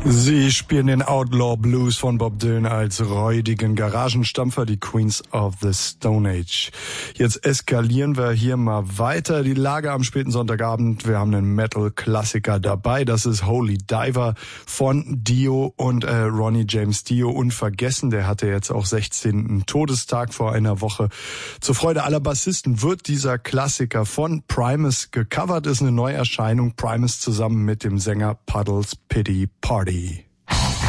Sie spielen den Outlaw Blues von Bob Dylan als räudigen Garagenstampfer, die Queens of the Stone Age. Jetzt eskalieren wir hier mal weiter die Lage am späten Sonntagabend. Wir haben einen Metal-Klassiker dabei. Das ist Holy Diver von Dio und Ronnie James Dio. Unvergessen, der hatte jetzt auch 16. Todestag vor einer Woche. Zur Freude aller Bassisten wird dieser Klassiker von Primus gecovert. Ist eine Neuerscheinung. Primus zusammen mit dem Sänger Puddles Pity Party.